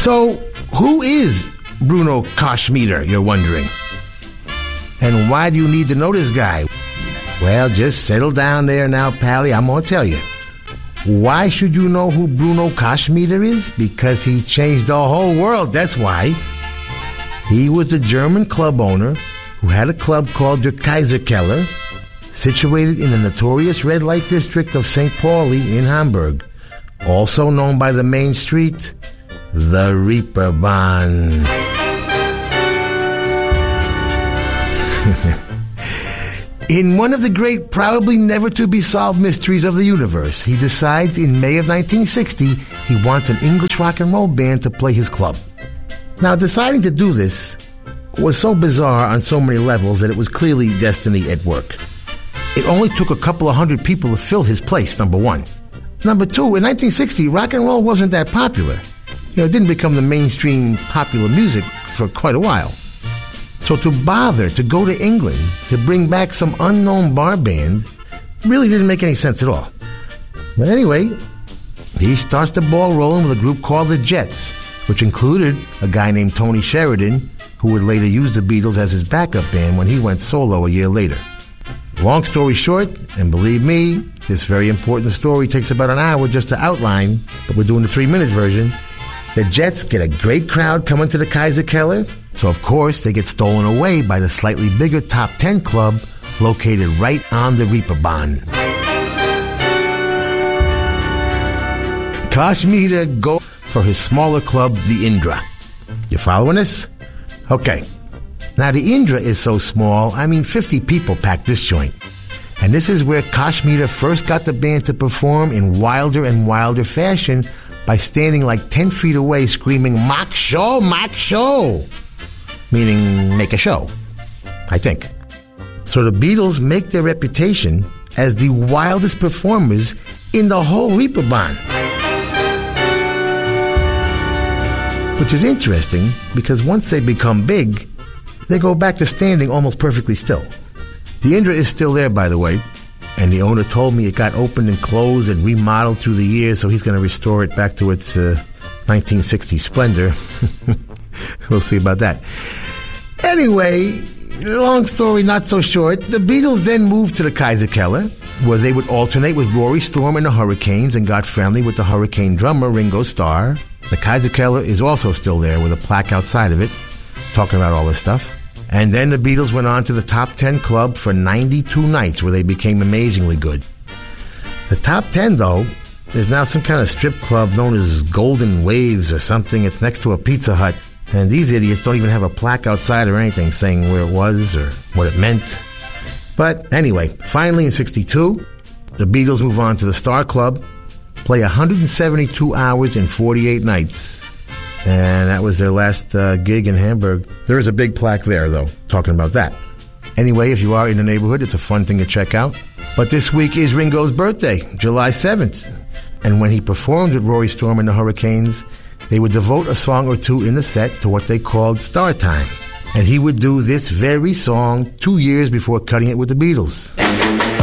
So, who is Bruno Koschmider, you're wondering? And why do you need to know this guy? Well, just settle down there now, Pally. I'm going to tell you. Why should you know who Bruno Koschmider is? Because he changed the whole world, that's why. He was the German club owner who had a club called Der Kaiserkeller, situated in the notorious red light district of St. Pauli in Hamburg, also known by the main street, the Reeperbahn. In one of the great, probably never to be solved mysteries of the universe, he decides in May of 1960 he wants an English rock and roll band to play his club. Now, deciding to do this was so bizarre on so many levels that it was clearly destiny at work. It only took a couple of hundred people to fill his place, number one. Number two, in 1960, rock and roll wasn't that popular. It didn't become the mainstream popular music for quite a while. So to bother to go to England to bring back some unknown bar band really didn't make any sense at all. But anyway, he starts the ball rolling with a group called the Jets, which included a guy named Tony Sheridan, who would later use the Beatles as his backup band when he went solo a year later. Long story short, and believe me, this very important story takes about an hour just to outline, but we're doing the 3-minute version. The Jets get a great crowd coming to the Kaiserkeller, so of course they get stolen away by the slightly bigger Top 10 club located right on the Reeperbahn. Koschmider go for his smaller club, the Indra. You following this? Okay. Now the Indra is so small, 50 people packed this joint. And this is where Koschmider first got the band to perform in wilder and wilder fashion by standing like 10 feet away screaming, "Mach show, mach show!" Meaning, make a show, I think. So the Beatles make their reputation as the wildest performers in the whole Reeperbahn. Which is interesting, because once they become big, they go back to standing almost perfectly still. The Indra is still there, by the way, and the owner told me it got opened and closed and remodeled through the years, so he's going to restore it back to its 1960s splendor. We'll see about that. Anyway, long story not so short, the Beatles then moved to the Kaiserkeller, where they would alternate with Rory Storm and the Hurricanes and got friendly with the Hurricane drummer Ringo Starr. The Kaiserkeller is also still there with a plaque outside of it, talking about all this stuff. And then the Beatles went on to the Top 10 Club for 92 nights, where they became amazingly good. The Top 10, though, is now some kind of strip club known as Golden Waves or something. It's next to a Pizza Hut. And these idiots don't even have a plaque outside or anything saying where it was or what it meant. But anyway, finally in 62, the Beatles move on to the Star Club, play 172 hours and 48 nights. And that was their last gig in Hamburg. There is a big plaque there, though, talking about that. Anyway, if you are in the neighborhood, it's a fun thing to check out. But this week is Ringo's birthday, July 7th. And when he performed with Rory Storm and the Hurricanes, they would devote a song or two in the set to what they called Star Time. And he would do this very song 2 years before cutting it with the Beatles.